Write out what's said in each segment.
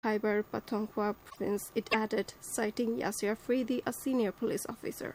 Khyber Pakhtunkhwa province, it added, citing Yasir Afridi, a senior police officer.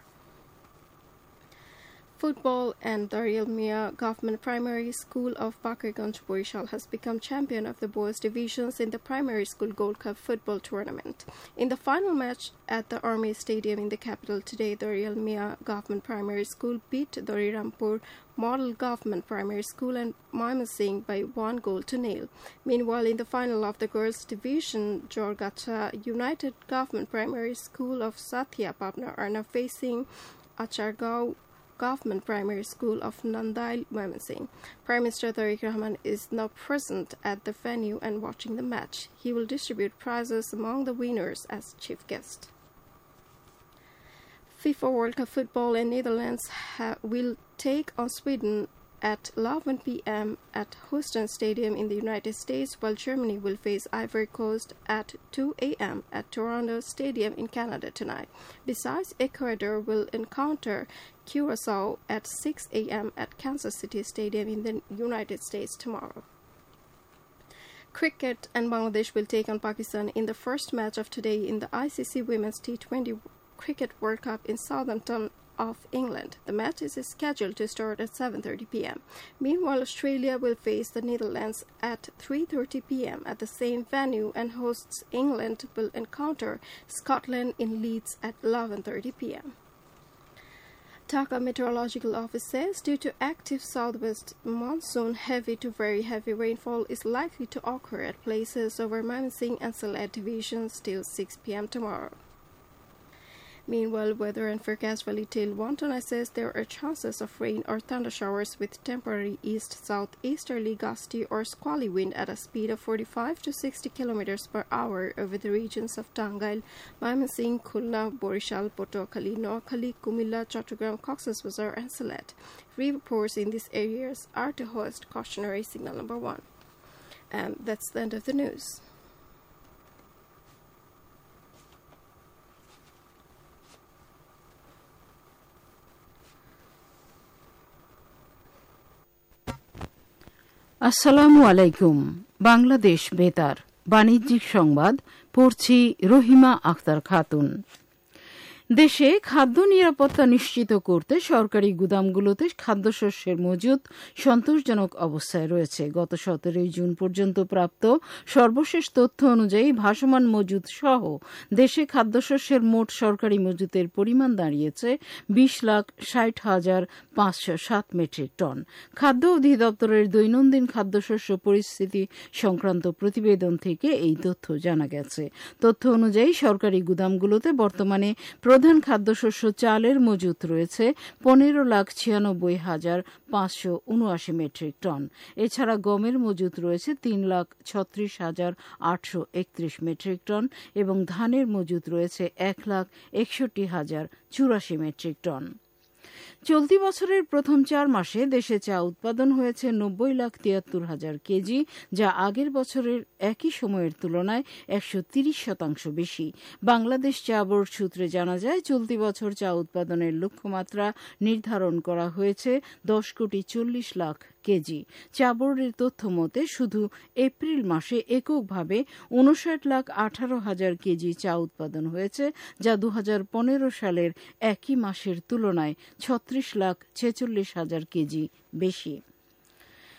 Football, and Darul Mia Government Primary School of Bakirganj, Borishal has become champion of the boys divisions in the Primary School Gold Cup football tournament. In the final match at the Army Stadium in the capital today, Darul Mia Government Primary School beat Dorirampur Model Government Primary School and Mymensingh by 1-0. Meanwhile, in the final of the girls division, Jorgacha United Government Primary School of Satya Pabna are now facing Achargaon Government Primary School of Nandail, Mymensingh. Prime Minister Tariq Rahman is now present at the venue and watching the match. He will distribute prizes among the winners as chief guest. FIFA World Cup football in Netherlands will take on Sweden at 11 p.m. at Houston Stadium in the United States, while Germany will face Ivory Coast at 2 a.m. at Toronto Stadium in Canada tonight. Besides, Ecuador will encounter Curacao at 6 a.m. at Kansas City Stadium in the United States tomorrow. Cricket, and Bangladesh will take on Pakistan in the first match of today in the ICC Women's T20 Cricket World Cup in Southampton of England. The match is scheduled to start at 7:30 p.m. Meanwhile, Australia will face the Netherlands at 3:30 p.m. at the same venue, and hosts England will encounter Scotland in Leeds at 11:30 p.m. Dhaka Meteorological Office says due to active southwest monsoon, heavy to very heavy rainfall is likely to occur at places over Mymensingh and Sylhet divisions till 6 p.m. tomorrow. Meanwhile, weather and forecast Valitil Wantana says there are chances of rain or thunder showers with temporary east-southeasterly gusty or squally wind at a speed of 45 to 60 km per hour over the regions of Tangail, Mymensingh, Khulna, Borishal, Patuakhali, Noakhali, Kumilla, Chattogram, Cox's Bazar, and Sylhet. Reports in these areas are to host cautionary signal number 1. And that's the end of the news. আসসালামু আলাইকুম। বাংলাদেশ বেতার বাণিজ্যিক সংবাদ পড়ছি রহিমা আক্তার খাতুন। দেশে খাদ্য নিরাপত্তা নিশ্চিত করতে সরকারি গুদামগুলোতে খাদ্যশস্যের মজুত সন্তোষজনক অবস্থায় রয়েছে। গত 17 জুন পর্যন্ত প্রাপ্ত সর্বশেষ তথ্য অনুযায়ী ভাসমান মজুত সহ দেশে খাদ্যশস্যের মোট সরকারি মজুতের পরিমাণ দাঁড়িয়েছে 20,60,507 মেট্রিক টন। খাদ্য অধিদপ্তরের দৈনন্দিন খাদ্যশস্য পরিস্থিতি সংক্রান্ত প্রতিবেদন থেকে এই তথ্য জানা গেছে। তথ্য অনুযায়ী সরকারি গুদামগুলোতে বর্তমানে প্রধান খাদ্যশস্য চালের মজুত রয়েছে 15,96,579 মেট্রিক টন। এছাড়া গমের মজুত রয়েছে 3,36,831 মেট্রিক টন এবং ধানের মজুত রয়েছে 1,61,084 মেট্রিক টন। চলতি বছরের প্রথম 4 মাসে দেশে চা উৎপাদন হয়েছে 90,73,000 কেজি, যা আগের বছরের একই সময়ের তুলনায় 130% বেশি। বাংলাদেশ চা বোর্ড সূত্রে জানা যায়, চলতি বছর চা উৎপাদনের লক্ষ্যমাত্রা নির্ধারণ করা হয়েছে 10,40,00,000 কেজি। চা বোর্ডের তথ্য মতে শুধু এপ্রিল মাসে এককভাবে 59,18,000 কেজি চা উৎপাদন হয়েছে, যা 2015 সালের একই মাসের তুলনায় 36,46,000 কেজি বেশি।